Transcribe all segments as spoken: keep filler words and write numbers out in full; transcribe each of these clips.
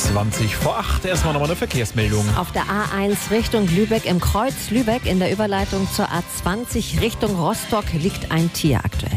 zwanzig vor acht. Erstmal nochmal eine Verkehrsmeldung. Auf der A eins Richtung Lübeck im Kreuz Lübeck in der Überleitung zur A zwanzig Richtung Rostock liegt ein Tier aktuell.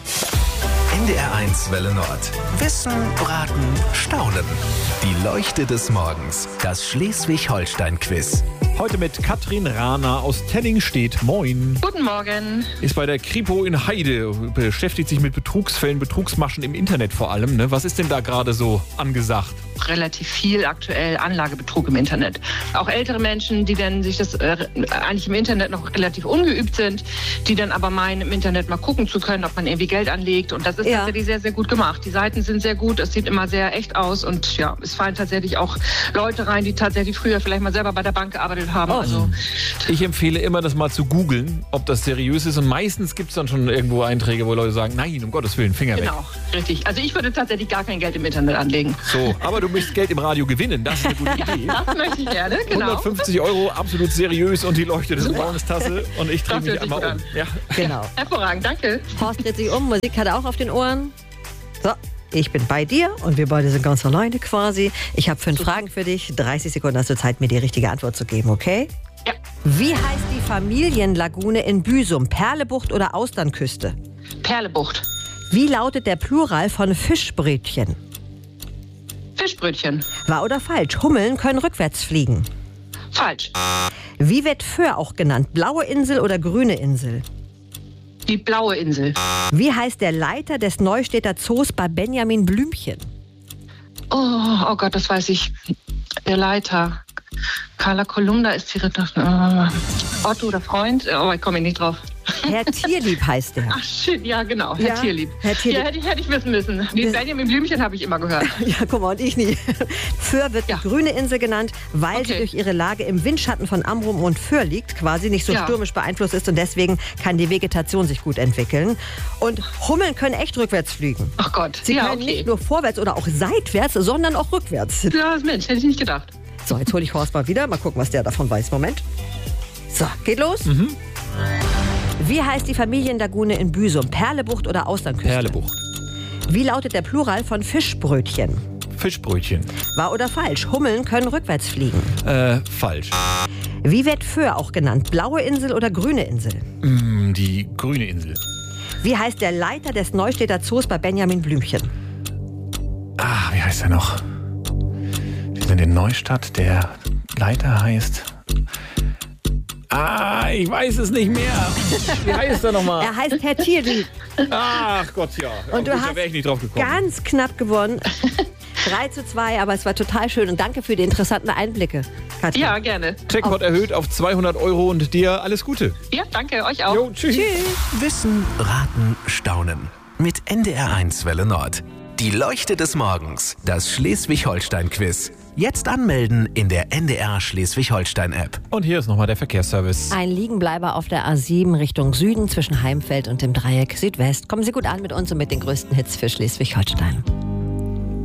N D R eins Welle Nord. Wissen, Braten, Staunen. Die Leuchte des Morgens. Das Schleswig-Holstein-Quiz. Heute mit Katrin Rahner aus Tenningstedt. Moin. Guten Morgen. Ist bei der Kripo in Heide, beschäftigt sich mit Betrugsfällen, Betrugsmaschen im Internet vor allem. Ne? Was ist denn da gerade so angesagt? Relativ viel aktuell Anlagebetrug im Internet. Auch ältere Menschen, die dann sich das äh, eigentlich im Internet noch relativ ungeübt sind, die dann aber meinen, im Internet mal gucken zu können, ob man irgendwie Geld anlegt. Und das ist Ja. tatsächlich sehr, sehr gut gemacht. Die Seiten sind sehr gut, es sieht immer sehr echt aus. Und ja, es fallen tatsächlich auch Leute rein, die tatsächlich früher vielleicht mal selber bei der Bank gearbeitet haben. Oh. Also Ich empfehle immer, das mal zu googeln, ob das seriös ist. Und meistens gibt es dann schon irgendwo Einträge, wo Leute sagen, nein, um Gottes Willen, Finger weg. genau, richtig. Also ich würde tatsächlich gar kein Geld im Internet anlegen. So, aber du möchtest Geld im Radio gewinnen. Das ist eine gute Idee. Das möchte ich gerne, genau. hundertfünfzig Euro, absolut seriös und die Leuchte des Super. Morgens Tasse. Und ich drehe Das mich hört sich einmal gut um. an. Ja. Genau. Hervorragend, danke. Horst dreht sich um, Musik hat er auch auf den Ohren. So, ich bin bei dir und wir beide sind ganz alleine quasi. Ich habe fünf Fragen für dich. dreißig Sekunden hast du Zeit, mir die richtige Antwort zu geben, okay? Ja. Wie heißt die Familienlagune in Büsum? Perlebucht oder Austernküste? Perlebucht. Wie lautet der Plural von Fischbrötchen? Fischbrötchen. Wahr oder falsch? Hummeln können rückwärts fliegen. Falsch. Wie wird Föhr auch genannt? Blaue Insel oder grüne Insel? Die blaue Insel. Wie heißt der Leiter des Neustädter Zoos bei Benjamin Blümchen? Oh, oh Gott, das weiß ich. Der Leiter. Carla Kolumna ist die Ritter. Äh, Otto, der Freund. Oh, ich komme nicht drauf. Herr Tierlieb heißt der. Ach shit, ja genau, Herr Ja, Tierlieb. Herr Tierlieb. Ja, hätte ich, hätte ich wissen müssen. Die Das- Benjamin Blümchen habe ich immer gehört. Ja, guck mal, und ich nie. Föhr wird Ja. die grüne Insel genannt, weil sie Okay. durch ihre Lage im Windschatten von Amrum und Föhr liegt, quasi nicht so Ja. stürmisch beeinflusst ist und deswegen kann die Vegetation sich gut entwickeln. Und Hummeln können echt rückwärts fliegen. Ach Gott. Sie ja, können okay. nicht nur vorwärts oder auch seitwärts, sondern auch rückwärts. Ja, Mensch, hätte ich nicht gedacht. So, jetzt hole ich Horst mal wieder. Mal gucken, was der davon weiß. Moment. So, geht los. Mhm. Wie heißt die Familienlagune in Büsum? Perlebucht oder Austernküste? Perlebucht. Wie lautet der Plural von Fischbrötchen? Fischbrötchen. Wahr oder falsch? Hummeln können rückwärts fliegen. Äh, falsch. Wie wird Föhr auch genannt? Blaue Insel oder grüne Insel? Mm, die grüne Insel. Wie heißt der Leiter des Neustädter Zoos bei Benjamin Blümchen? Ah, wie heißt er noch? Wir sind in Neustadt. Der Leiter heißt... Ah, ich weiß es nicht mehr. Wie heißt er nochmal? Er heißt Herr Tierlieb. Ach Gott, ja. Und du Gut, da hast wäre ich nicht drauf gekommen. ganz knapp gewonnen. drei zu zwei, aber es war total schön. Und danke für die interessanten Einblicke, Katja. Ja, gerne. Jackpot erhöht auf zweihundert Euro und dir alles Gute. Ja, danke, euch auch. Jo, tschüss. Wissen, Raten, Staunen. Mit N D R eins Welle Nord. Die Leuchte des Morgens. Das Schleswig-Holstein-Quiz. Jetzt anmelden in der N D R Schleswig-Holstein-App. Und hier ist nochmal der Verkehrsservice. Ein Liegenbleiber auf der A sieben Richtung Süden zwischen Heimfeld und dem Dreieck Südwest. Kommen Sie gut an mit uns und mit den größten Hits für Schleswig-Holstein.